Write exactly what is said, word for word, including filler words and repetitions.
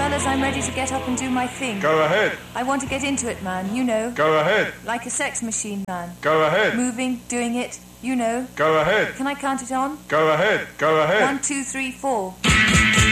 fellas, I'm ready to get up and do my thing. Go ahead. I want to get into it, man, you know. Go ahead. Like a sex machine, man. Go ahead. Moving, doing it, you know. Go ahead. Can I count it on? Go ahead. Go ahead. One, two, three, four.